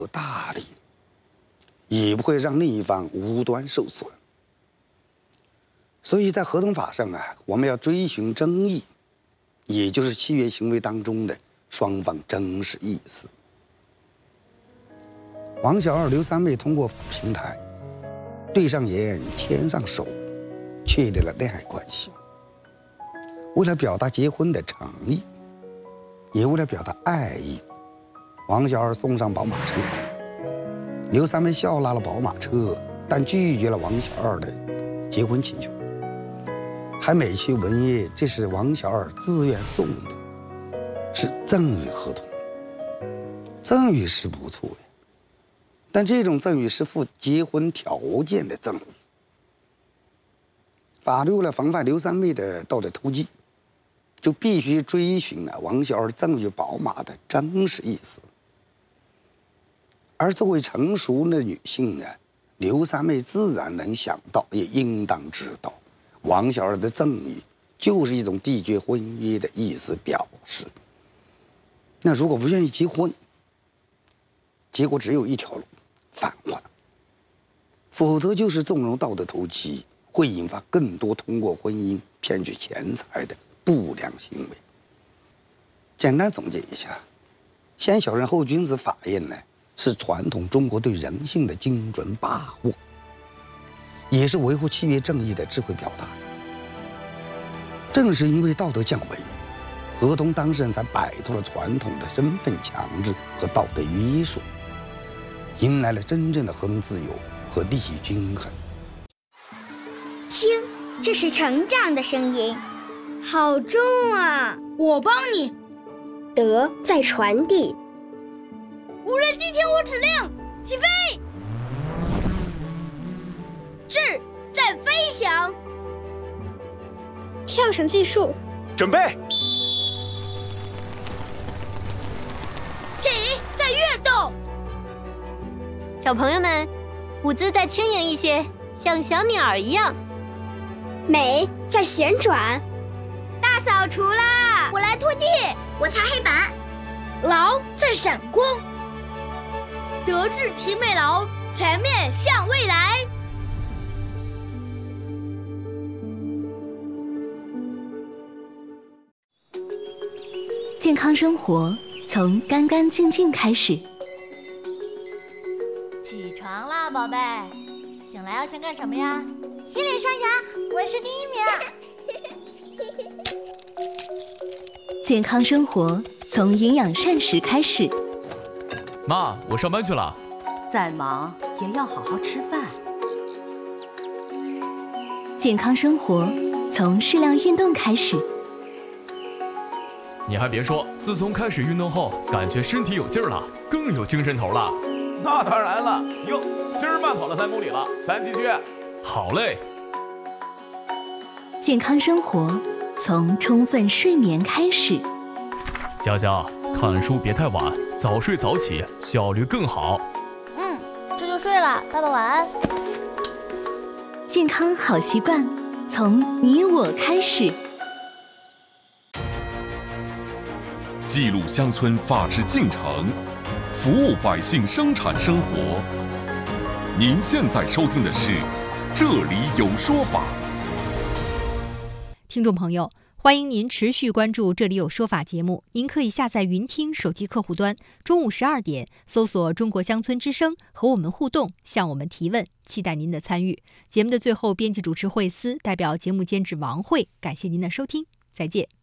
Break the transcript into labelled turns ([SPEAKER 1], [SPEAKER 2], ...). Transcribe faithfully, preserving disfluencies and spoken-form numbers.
[SPEAKER 1] 大利，也不会让另一方无端受损。所以在合同法上啊，我们要追寻真意，也就是契约行为当中的双方真实意思。王小二、刘三妹通过平台对上眼、牵上手，确立了恋爱关系。为了表达结婚的诚意，也为了表达爱意，王小二送上宝马车，刘三妹笑纳了宝马车，但拒绝了王小二的结婚请求，还美其文言这是王小二自愿送的，是赠与合同。赠与是不错呀，但这种赠与是附结婚条件的赠与。法律为了防范刘三妹的道德投机，就必须追寻啊王小二赠与宝马的真实意思。而作为成熟的女性呢，刘三妹自然能想到，也应当知道，王小二的赠与就是一种缔结婚约的意思表示。那如果不愿意结婚，结果只有一条路，返还，否则就是纵容道德投机，会引发更多通过婚姻骗取钱财的不良行为。简单总结一下，先小人后君子法印呢，是传统中国对人性的精准把握，也是维护契约正义的智慧表达。正是因为道德降维，合同当事人才摆脱了传统的身份强制和道德约束，迎来了真正的合同自由和利益均衡。
[SPEAKER 2] 听，这是成长的声音，好重啊！
[SPEAKER 3] 我帮你。
[SPEAKER 2] 德在传递。
[SPEAKER 3] 无人机听我指令，起飞！智在飞翔。
[SPEAKER 4] 跳绳技术，
[SPEAKER 5] 准备。
[SPEAKER 3] 体在跃动。
[SPEAKER 6] 小朋友们，舞姿再轻盈一些，像小鸟儿一样。
[SPEAKER 2] 美在旋转。
[SPEAKER 3] 大扫除啦！我来拖地，
[SPEAKER 2] 我擦黑板。
[SPEAKER 3] 劳在闪光。德智体美劳，全面向未来。
[SPEAKER 7] 健康生活从干干净净开始。
[SPEAKER 8] 起床啦，宝贝！醒来要先干什么呀？
[SPEAKER 3] 洗脸刷牙，我是第一
[SPEAKER 8] 名。
[SPEAKER 7] 健康生活从营养膳食开始。
[SPEAKER 9] 妈，我上班去了。
[SPEAKER 10] 再忙也要好好吃饭。
[SPEAKER 7] 健康生活从适量运动开始。
[SPEAKER 9] 你还别说，自从开始运动后，感觉身体有劲儿了，更有精神头了。
[SPEAKER 5] 那当然了，哟，今儿慢跑了三公里了，咱继续。
[SPEAKER 9] 好嘞。
[SPEAKER 7] 健康生活从充分睡眠开始。
[SPEAKER 9] 佳佳，看书别太晚，早睡早起，效率更好。
[SPEAKER 8] 嗯，这就睡了，爸爸晚安。
[SPEAKER 7] 健康好习惯从你我开始。
[SPEAKER 11] 记录乡村法治进程，服务百姓生产生活。您现在收听的是《这里有说法》。
[SPEAKER 12] 听众朋友，欢迎您持续关注《这里有说法》节目。您可以下载云听手机客户端，中午十二点搜索中国乡村之声，和我们互动，向我们提问，期待您的参与。节目的最后，编辑主持惠思代表节目监制王慧，感谢您的收听，再见。